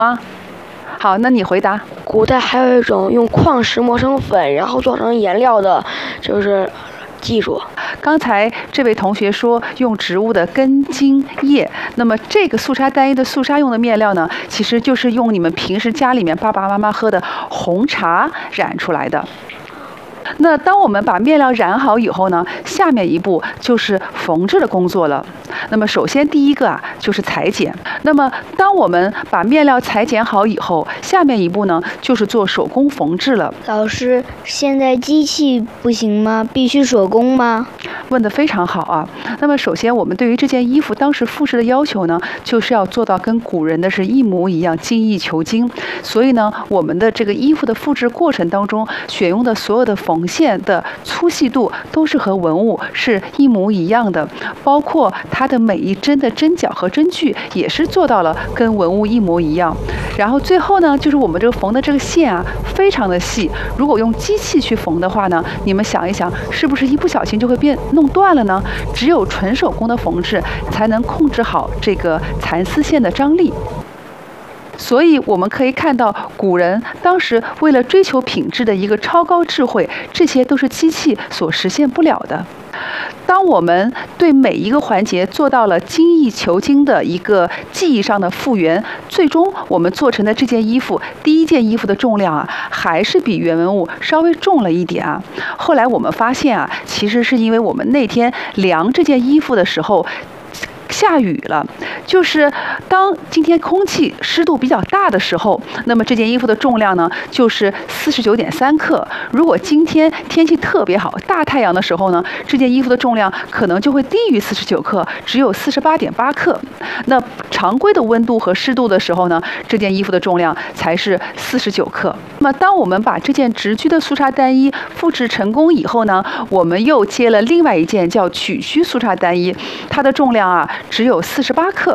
吗？好，那你回答。 古代还有一种用矿石磨成粉，然后做成颜料的，就是技术。 刚才这位同学说用植物的根茎叶，那么这个素纱单一的素纱用的面料呢，其实就是用你们平时家里面爸爸妈妈喝的红茶染出来的。那当我们把面料染好以后呢，下面一步就是缝制的工作了。那么首先第一个就是裁剪。那么当我们把面料裁剪好以后，下面一步呢就是做手工缝制了。 老师，现在机器不行吗？必须手工吗？ 问得非常好啊。那么首先我们对于这件衣服当时复制的要求呢，就是要做到跟古人的是一模一样，精益求精。所以呢，我们的这个衣服的复制过程当中，选用的所有的缝线的粗细度都是和文物是一模一样的，包括它的每一针的针脚和针距也是做到了跟文物一模一样。然后最后呢，就是我们这个缝的这个线非常的细，如果用机器去缝的话呢，你们想一想，是不是一不小心就会弄断了呢？只有纯手工的缝制才能控制好这个蚕丝线的张力。所以我们可以看到，古人当时为了追求品质的一个超高智慧，这些都是机器所实现不了的。当我们对每一个环节做到了精益求精的一个技艺上的复原，最终我们做成的这件衣服，第一件衣服的重量还是比原文物稍微重了一点后来我们发现其实是因为我们那天量这件衣服的时候下雨了，就是当今天空气湿度比较大的时候，那么这件衣服的重量呢就是49.3克。如果今天天气特别好，大太阳的时候呢，这件衣服的重量可能就会低于49克，只有48.8克。那常规的温度和湿度的时候呢，这件衣服的重量才是49克。那么当我们把这件直裾的素纱单衣复制成功以后呢，我们又接了另外一件叫曲裾素纱单衣，它的重量只有48克。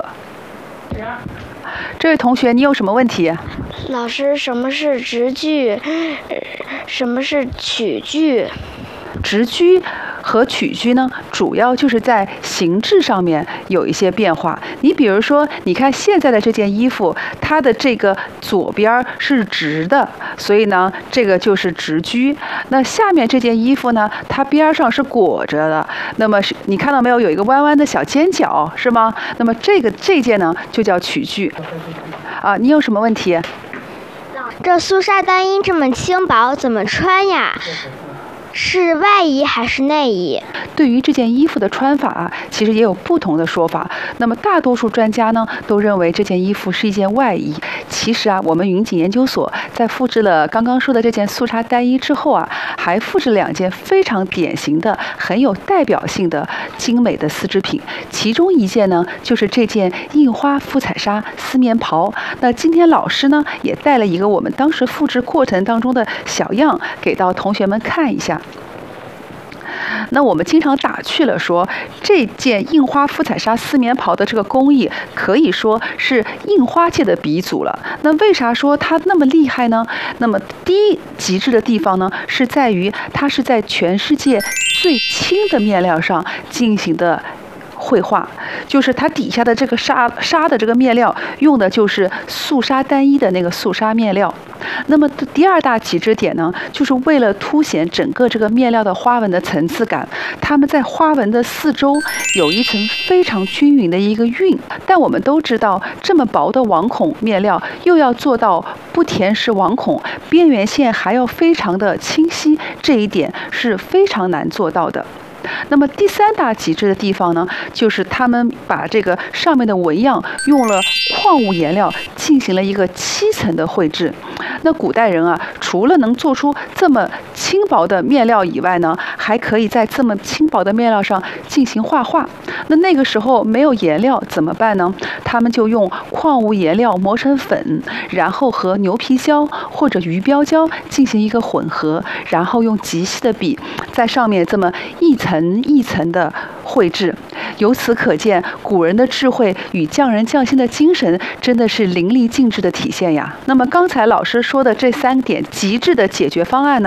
这位同学，你有什么问题？ 老师，什么是直裾？什么是曲裾？ 直裾和曲裾呢，主要就是在形制上面有一些变化。你比如说，你看现在的这件衣服，它的这个左边是直的，所以呢，这个就是直裾。那下面这件衣服呢，它边上是裹着的，那么你看到没有，有一个弯弯的小尖角，是吗？那么这件呢，就叫曲裾。你有什么问题？ 这素纱单衣这么轻薄，怎么穿呀？是外衣还是内衣？ 对于这件衣服的穿法其实也有不同的说法。那么大多数专家呢都认为这件衣服是一件外衣。其实我们云锦研究所在复制了刚刚说的这件素纱单衣之后还复制2件非常典型的、很有代表性的精美的丝织品。其中一件呢就是这件印花full彩纱丝棉袍。那今天老师呢也带了一个我们当时复制过程当中的小样给到同学们看一下。那我们经常打趣了说，这件印花full彩纱丝棉袍的这个工艺可以说是印花界的鼻祖了。那为啥说它那么厉害呢？那么第一极致的地方呢，是在于它是在全世界最轻的面料上进行的绘画，就是它底下的这个纱的这个面料用的就是素纱单一的那个素纱面料。那么第二大极致点呢，就是为了凸显整个这个面料的花纹的层次感，它们在花纹的四周有一层非常均匀的一个晕。但我们都知道，这么薄的网孔面料又要做到不填实网孔，边缘线还要非常的清晰，这一点是非常难做到的。那么第三大极致的地方呢，就是他们把这个上面的纹样用了矿物颜料进行了一个7层的绘制。那古代人除了能做出这么轻薄的面料以外呢，还可以在这么轻薄的面料上进行画画。那个时候没有颜料怎么办呢？他们就用矿物颜料磨成粉，然后和牛皮胶或者鱼标胶进行一个混合，然后用极细的笔在上面这么一层一层的绘制。由此可见，古人的智慧与匠人匠心的精神真的是淋漓尽致的体现呀。那么刚才老师说的这3点极致的解决方案呢，我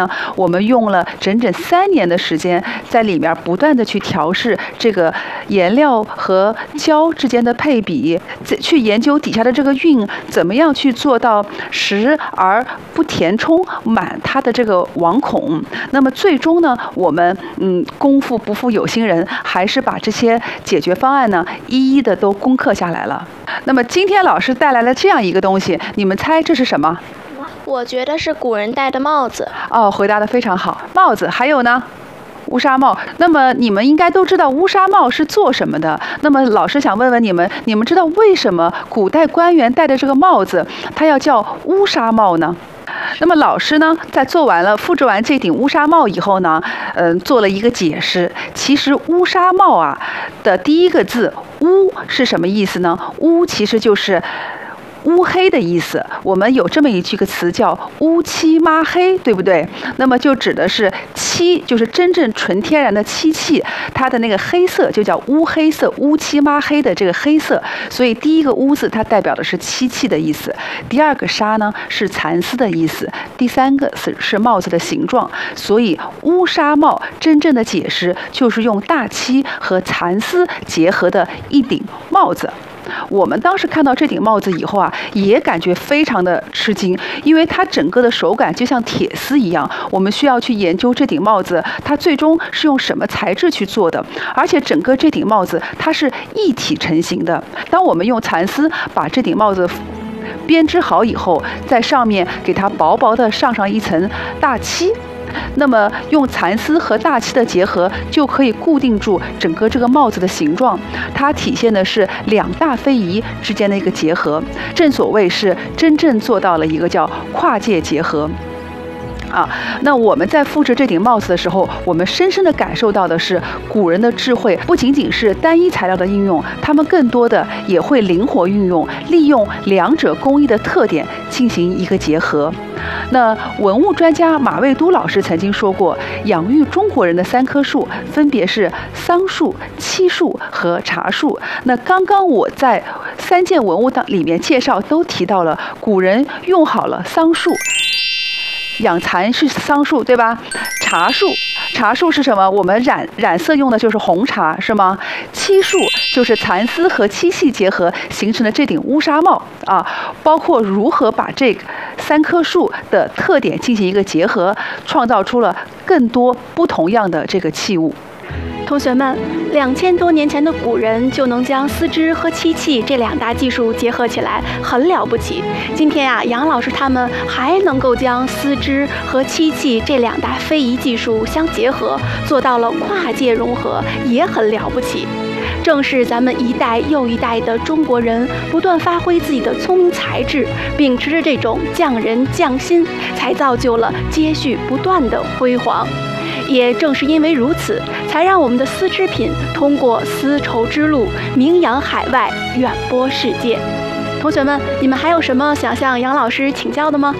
们用了整整3年的时间，在里面不断的去调试这个颜料和胶之间的配比，去研究底下的这个晕怎么样去做到实而不填充满它的这个网孔。那么最终呢，我们功夫不负有心人，还是把这些解决方案呢一一的都攻克下来了。那么今天老师带来了这样一个东西，你们猜这是什么？ 我觉得是古人戴的帽子。 哦，回答得非常好，帽子。还有呢？乌纱帽。那么你们应该都知道乌纱帽是做什么的。那么老师想问问你们，你们知道为什么古代官员戴的这个帽子它要叫乌纱帽呢？那么老师呢，在复制完这顶乌纱帽以后呢，做了一个解释。其实乌纱帽啊的第一个字乌是什么意思呢？乌其实就是乌黑的意思。我们有这么一句个词叫乌漆抹黑，对不对？那么就指的是漆，就是真正纯天然的漆器，它的那个黑色就叫乌黑色，乌漆抹黑的这个黑色。所以第一个乌字它代表的是漆器的意思，第二个纱呢是蚕丝的意思，第三个是帽子的形状。所以乌纱帽真正的解释就是用大漆和蚕丝结合的一顶帽子。我们当时看到这顶帽子以后啊，也感觉非常的吃惊，因为它整个的手感就像铁丝一样。我们需要去研究这顶帽子它最终是用什么材质去做的，而且整个这顶帽子它是一体成型的。当我们用蚕丝把这顶帽子编织好以后，在上面给它薄薄的上一层大漆，那么用蚕丝和大漆的结合，就可以固定住整个这个帽子的形状。它体现的是2大非遗之间的一个结合，正所谓是真正做到了一个叫跨界结合。那我们在复制这顶帽子的时候，我们深深地感受到的是古人的智慧，不仅仅是单一材料的应用，他们更多的也会灵活运用，利用两者工艺的特点进行一个结合。那文物专家马未都老师曾经说过，养育中国人的3棵树分别是桑树、漆树和茶树。那刚刚我在3件文物里面介绍都提到了，古人用好了桑树，养蚕是桑树，对吧？茶树是什么？我们染色用的就是红茶，是吗？漆树就是蚕丝和漆器结合形成的这顶乌纱帽啊。包括如何把这3棵树的特点进行一个结合，创造出了更多不同样的这个器物。 同学们，2000多年前的古人就能将丝织和漆器这2大技术结合起来，很了不起。今天啊，杨老师他们还能够将丝织和漆器这2大非遗技术相结合，做到了跨界融合，也很了不起。正是咱们一代又一代的中国人不断发挥自己的聪明才智，秉持着这种匠人匠心，才造就了接续不断的辉煌。也正是因为如此，才让我们的丝织品通过丝绸之路名扬海外，远播世界。同学们，你们还有什么想向杨老师请教的吗？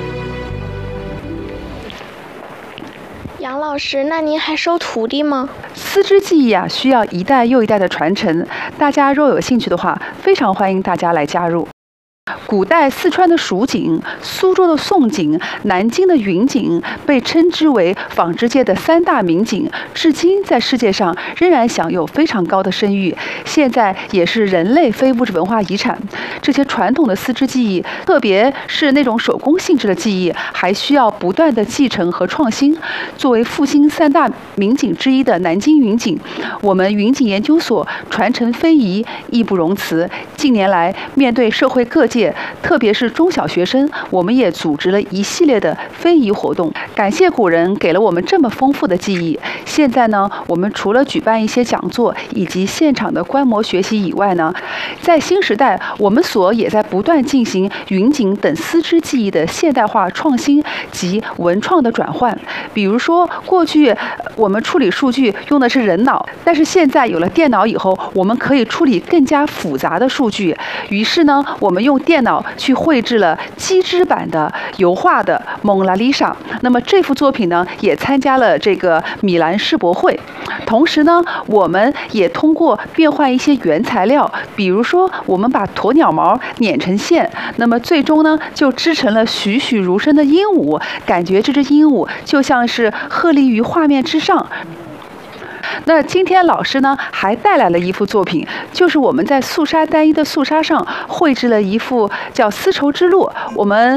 杨老师，那您还收徒弟吗？ 丝织技艺啊，需要一代又一代的传承。大家若有兴趣的话，非常欢迎大家来加入。古代四川的蜀锦、苏州的宋锦、南京的云锦被称之为纺织界的3大名锦，至今在世界上仍然享有非常高的声誉，现在也是人类非物质文化遗产。这些传统的丝织技艺，特别是那种手工性质的技艺，还需要不断的继承和创新。作为复兴3大名锦之一的南京云锦，我们云锦研究所传承非遗义不容辞。近年来，面对社会各界，特别是中小学生，我们也组织了一系列的非遗活动。感谢古人给了我们这么丰富的记忆。现在呢，我们除了举办一些讲座以及现场的观摩学习以外呢，在新时代，我们所也在不断进行云锦等丝织技艺的现代化创新及文创的转换。比如说，过去我们处理数据用的是人脑，但是现在有了电脑以后，我们可以处理更加复杂的数据。于是呢，我们用电脑去绘制了机织版的油画的蒙娜丽莎。 那么这幅作品呢，也参加了这个米兰世博会。同时呢，我们也通过变换一些原材料，比如说我们把鸵鸟毛捻成线，那么最终呢就织成了栩栩如生的鹦鹉，感觉这只鹦鹉就像是鹤立于画面之上。那今天老师呢还带来了一幅作品，就是我们在素纱单一的素纱上绘制了一幅叫《丝绸之路》。我们